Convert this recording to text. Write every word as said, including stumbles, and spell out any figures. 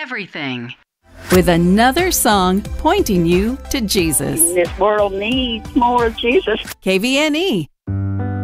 everything. With another song pointing you to Jesus. This world needs more of Jesus. K V N E